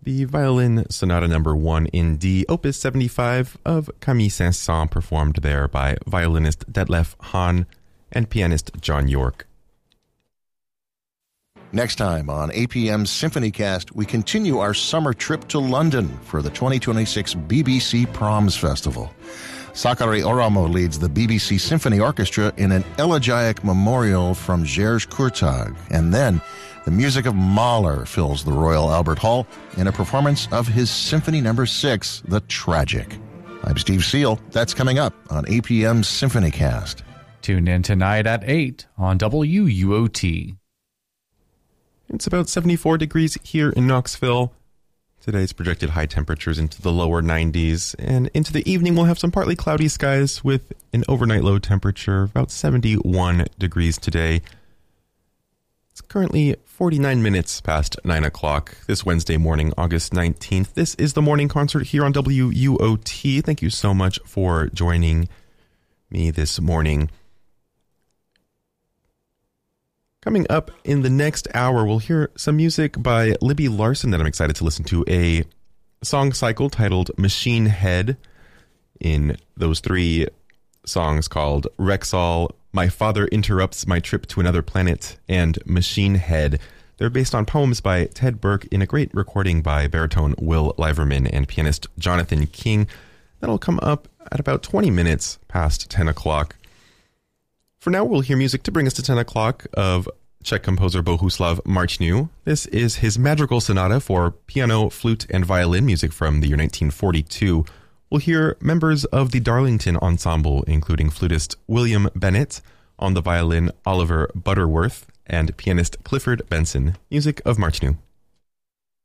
the Violin Sonata Number 1 in D, Opus 75 of Camille Saint-Saëns, performed there by violinist Detlef Hahn and pianist John York. Next time on APM's SymphonyCast, we continue our summer trip to London for the 2026 BBC Proms Festival. Sakari Oramo leads the BBC Symphony Orchestra in an elegiac memorial from Georges Courtag, and then the music of Mahler fills the Royal Albert Hall in a performance of his Symphony No. 6, The Tragic. I'm Steve Seal. That's coming up on APM's SymphonyCast. Tune in tonight at 8 on WUOT. It's about 74 degrees here in Knoxville. Today's projected high temperatures into the lower 90s, and into the evening we'll have some partly cloudy skies with an overnight low temperature of about 71 degrees today. It's currently 49 minutes past 9 o'clock this Wednesday morning, August 19th. This is the morning concert here on WUOT. Thank you so much for joining me this morning. Coming up in the next hour, we'll hear some music by Libby Larsen that I'm excited to listen to, a song cycle titled Machine Head. In those three songs called Rexall, My Father Interrupts My Trip to Another Planet, and Machine Head. They're based on poems by Ted Burke in a great recording by baritone Will Liverman and pianist Jonathan King. That'll come up at about 20 minutes past 10 o'clock. For now, we'll hear music to bring us to 10 o'clock of Czech composer Bohuslav Martinu. This is his Madrigal Sonata for piano, flute, and violin, music from the year 1942. We'll hear members of the Darlington Ensemble, including flutist William Bennett, on the violin Oliver Butterworth, and pianist Clifford Benson. Music of Martinu.